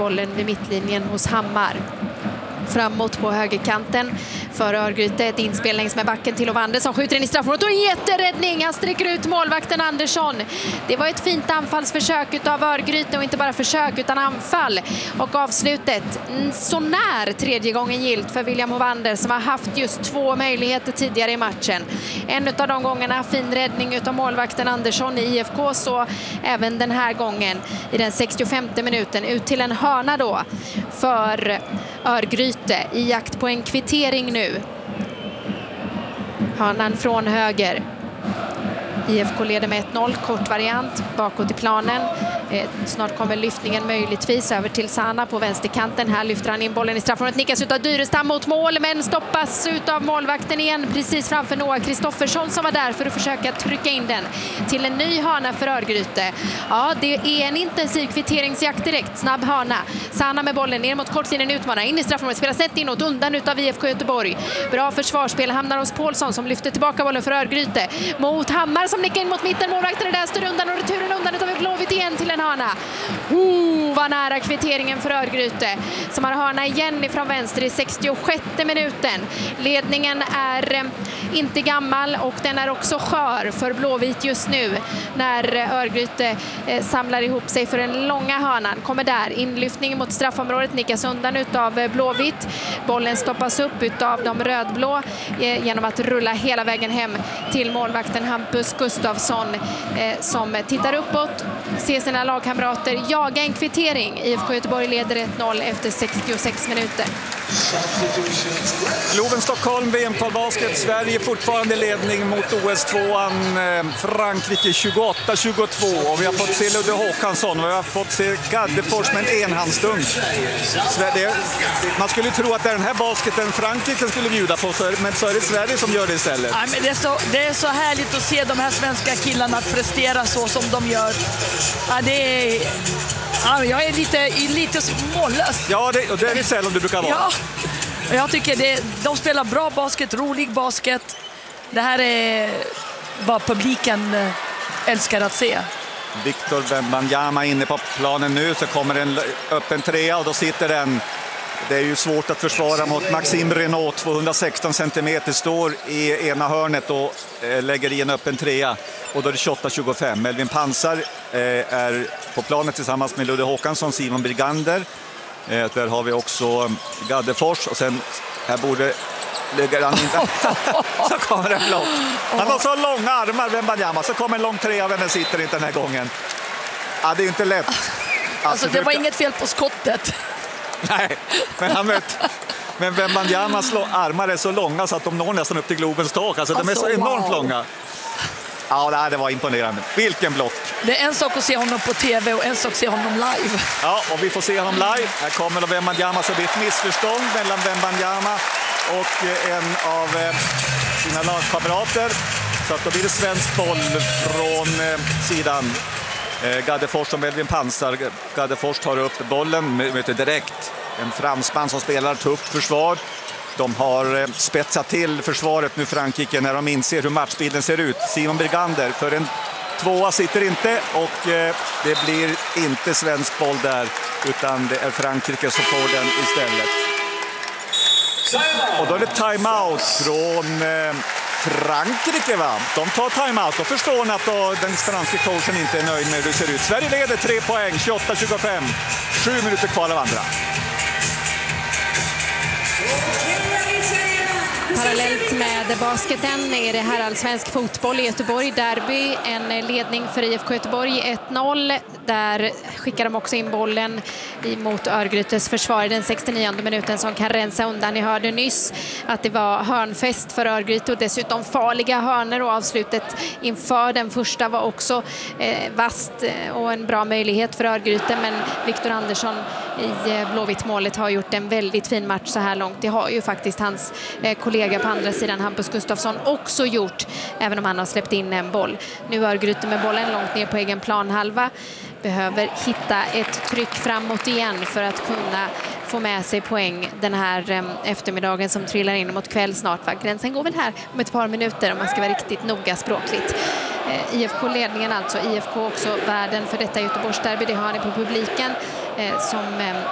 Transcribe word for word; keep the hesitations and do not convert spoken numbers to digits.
bollen vid mittlinjen hos Hammar. Framåt på högerkanten för Örgryte, ett inspel längs med backen till Ovander som skjuter in i straffområdet och en jätteräddning. Han sträcker ut målvakten Andersson. Det var ett fint anfallsförsök av Örgryte, och inte bara försök utan anfall. Och avslutet så när tredje gången gilt för William Ovander, som har haft just två möjligheter tidigare i matchen. En av de gångerna fin räddning av målvakten Andersson i I F K, så även den här gången i den sextiofemte minuten ut till en hörna då för Örgryte i jakt på en kvittering nu. Hörnan från höger. I F K leder med ett noll, kort variant bakåt i planen. Eh, snart kommer lyftningen möjligtvis över till Sana på vänsterkanten. Här lyfter han in bollen i straffområdet, nickas ut av Dyrestam mot mål, men stoppas ut av målvakten igen precis framför Noah Kristoffersson, som var där för att försöka trycka in den till en ny hörna för Örgryte. Ja, det är en intensiv kvitteringsjakt direkt. Snabb hörna. Sana med bollen ner mot kortlinjen, utmanar in i straffområdet, spelar snett inåt, undan utav I F K Göteborg. Bra försvarsspel, hamnar hos Paulsson som lyfter tillbaka bollen för Örgryte mot Hammar som nickar in mot mitten. Målvakten är där, styr undan och returen undan utav Blåvitt igen till en hörna. Oh, vad nära kvitteringen för Örgryte, som har hörna igen ifrån vänster i sextiosjätte minuten. Ledningen är eh, inte gammal, och den är också skör för Blåvitt just nu när Örgryte eh, samlar ihop sig för den långa hörnan. Kommer där, inlyftning mot straffområdet, nickas undan utav eh, Blåvitt. Bollen stoppas upp utav de rödblå eh, genom att rulla hela vägen hem till målvakten Hampus Gustafsson eh, som tittar uppåt, ser sina lagkamrater jaga en kvittering. I F K Göteborg leder ett noll efter sextiosex minuter. Globen Stockholm, V M-kval basket. Sverige fortfarande ledning mot O S tvåan. Frankrike tjugoåtta tjugotvå. Och vi har fått se Ludde Håkansson och vi har fått se Gaddefors med en enhandsdunk. Man skulle tro att det är den här basketen Frankrike skulle bjuda på, men så är det Sverige som gör det istället. Ja, men det, är så, det är så härligt att se de här svenska killarna att prestera så som de gör. Ja, det är... Ja, jag är lite, lite mållös. Ja, det, och det är det sällan du brukar vara. Ja, jag tycker det, de spelar bra basket, rolig basket. Det här är vad publiken älskar att se. Victor Wembanyama inne på planen nu, så kommer en öppen trea och då sitter den. Det är ju svårt att försvara mot Maxime Renault, tvåhundrasexton centimeter, står i ena hörnet och eh, lägger i en öppen trea. Och då är det tjugoåtta tjugofem. Melvin Pansar eh, är på planet tillsammans med Ludde Håkansson, Simon Brigander. Eh, där har vi också Gaddefors, och sen här borde lägger han inte. Så kommer en block. Han har så långa armar, Wembanyama, så kommer en lång trea, men den sitter inte den här gången. Ja, det är inte lätt. Alltså, alltså det var inget fel på skottet. Nej, men han vet. Men Wembanyamas armar är så långa så att de når nästan upp till Globens tak. Alltså, alltså de är så enormt wow. långa. Ja, det var imponerande. Vilken block. Det är en sak att se honom på tv och en sak att se honom live. Ja, och vi får se honom live. Här kommer Wembanyama, så det blir ett missförstånd mellan Wembanyama och en av sina lagkamrater. Så att då blir det svensk boll från sidan. Gaddefors och Melvin Pansar. Gaddefors tar upp bollen, möter direkt en fransman som spelar tufft försvar. De har spetsat till försvaret nu, Frankrike, när de inser hur matchbilden ser ut. Simon Brigander för en tvåa sitter inte, och det blir inte svensk boll där, utan det är Frankrike som får den istället. Och då är det timeout från Frankrike, va? De tar timeout och förstår att då den franska coachen inte är nöjd med hur det ser ut. Sverige leder tre poäng, tjugoåtta tjugofem. Sju minuter kvar av andra. Parallellt med basketen är det här allsvensk fotboll i Göteborg. Derby, en ledning för I F K Göteborg, ett noll. Där skickar de också in bollen mot Örgrytes försvar i den sextionionde minuten som kan rensa undan. Ni hörde nyss att det var hörnfest för Örgryte och dessutom farliga hörnor, och avslutet inför den första var också eh, vast och en bra möjlighet för Örgryte, men Victor Andersson i eh, Blåvitt-målet har gjort en väldigt fin match så här långt. Det har ju faktiskt hans eh, kollega på andra sidan, Hampus Gustafsson, också gjort, även om han har släppt in en boll. Nu Örgryte med bollen långt ner på egen planhalva. Behöver hitta ett tryck framåt igen för att kunna få med sig poäng den här eh, eftermiddagen som trillar in mot kväll snart. Va? Gränsen går väl här om ett par minuter om man ska vara riktigt noga språkligt. Eh, I F K-ledningen alltså. I F K också värden för detta Göteborgsderby. Det har ni på publiken eh, som... Eh,